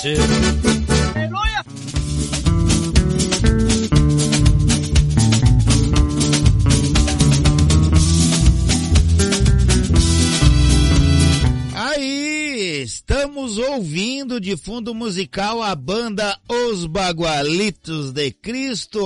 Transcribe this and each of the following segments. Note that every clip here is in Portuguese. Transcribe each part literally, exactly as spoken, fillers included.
Aleluia! Aí, estamos ouvindo de fundo musical a banda Os Bagualitos de Cristo.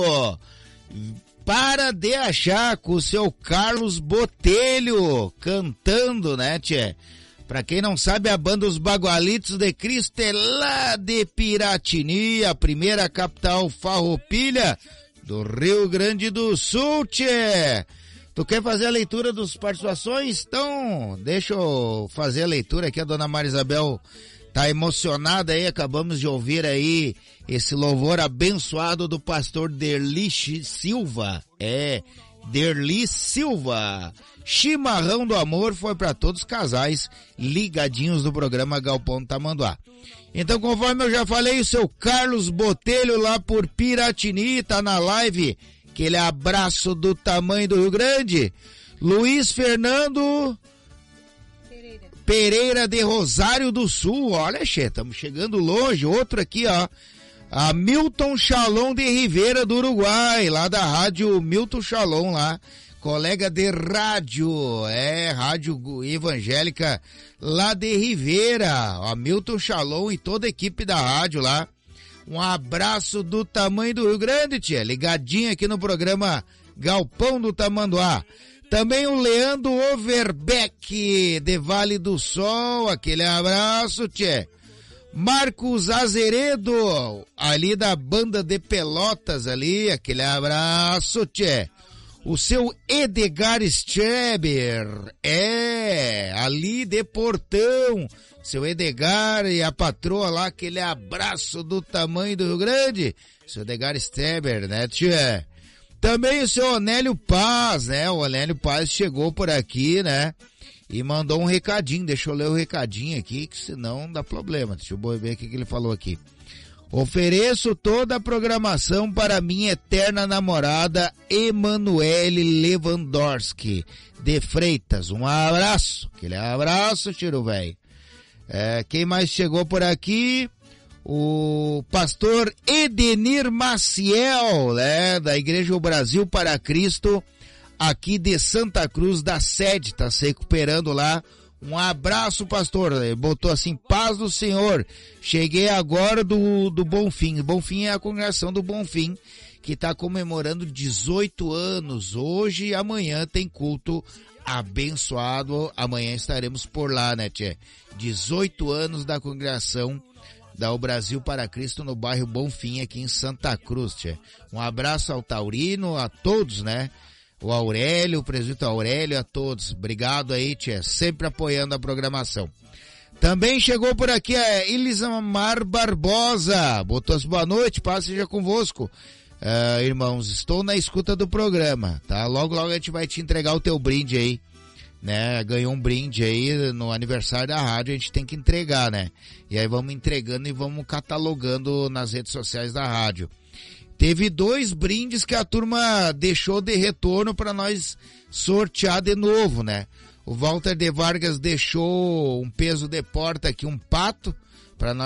Para de achar com o seu Carlos Botelho cantando, né, tchê? Pra quem não sabe, a banda Os Bagualitos de Cristo é lá de Piratini, a primeira capital farroupilha do Rio Grande do Sul, tchê. Tu quer fazer a leitura dos participações? Então, deixa eu fazer a leitura aqui. A dona Maria Isabel tá emocionada aí, acabamos de ouvir aí esse louvor abençoado do pastor Derli Silva. É, Derli Silva. Chimarrão do Amor foi para todos os casais ligadinhos do programa Galpão do Tamanduá. Então, conforme eu já falei, o seu Carlos Botelho lá por Piratini tá na live. Aquele abraço do tamanho do Rio Grande. Luiz Fernando Pereira, Pereira de Rosário do Sul. Olha, che, estamos chegando longe. Outro aqui, ó. A Milton Shalom de Rivera do Uruguai, lá da rádio Milton Shalom lá. Colega de rádio, é, rádio evangélica lá de Rivera. A Milton Shalom e toda a equipe da rádio lá. Um abraço do tamanho do Rio Grande, tia. Ligadinho aqui no programa Galpão do Tamanduá. Também o Leandro Overbeck, de Vale do Sol. Aquele abraço, tia. Marcos Azeredo, ali da banda de Pelotas ali. Aquele abraço, tia. O seu Edgar Streber, é, ali de Portão. Seu Edgar e a patroa lá, aquele abraço do tamanho do Rio Grande. Seu Edgar Streber, né, tia? Também o seu Onélio Paz, né? O Onélio Paz chegou por aqui, né? E mandou um recadinho. Deixa eu ler o recadinho aqui, que senão dá problema. Deixa eu ver o que ele falou aqui. Ofereço toda a programação para minha eterna namorada Emanuele Lewandowski de Freitas. Um abraço. Aquele abraço, tiro velho. É, quem mais chegou por aqui? O pastor Edenir Maciel, né, da Igreja O Brasil para Cristo, aqui de Santa Cruz da Sede, tá se recuperando lá. Um abraço, pastor. Ele botou assim, paz do Senhor. Cheguei agora do, do Bonfim. Bonfim é a congregação do Bonfim, que está comemorando dezoito anos. Hoje e amanhã tem culto abençoado. Amanhã estaremos por lá, né, tchê? dezoito anos da congregação da O Brasil para Cristo no bairro Bonfim, aqui em Santa Cruz, tchê. Um abraço ao Taurino, a todos, né? O Aurélio, o presbítero Aurélio, a todos. Obrigado aí, tia, sempre apoiando a programação. Também chegou por aqui a Elisamar Barbosa. Botou-se boa noite, paz seja convosco. Uh, irmãos, estou na escuta do programa, tá? Logo, logo a gente vai te entregar o teu brinde aí, né? Ganhou um brinde aí no aniversário da rádio, a gente tem que entregar, né? E aí vamos entregando e vamos catalogando nas redes sociais da rádio. Teve dois brindes que a turma deixou de retorno para nós sortear de novo, né? O Walter de Vargas deixou um peso de porta aqui, um pato, para nós